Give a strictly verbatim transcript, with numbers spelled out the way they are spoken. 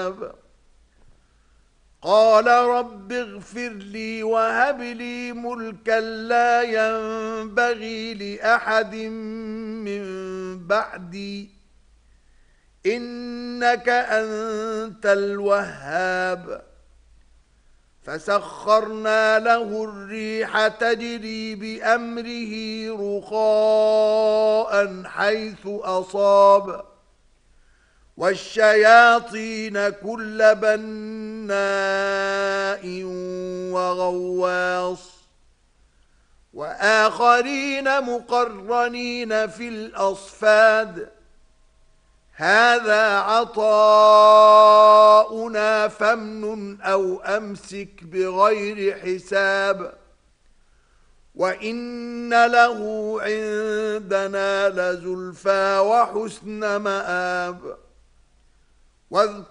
مآب قال رب اغفر لي وهب لي ملكا لا ينبغي لأحد من بعدي إنك أنت الوهاب فسخرنا له الريح تجري بأمره رخاء حيث أصاب والشياطين كل بناء وغواص وآخرين مقرنين في الأصفاد هذا عطاؤنا فامنن أو أمسك بغير حساب وإن له عندنا لزلفى وحسن مآب.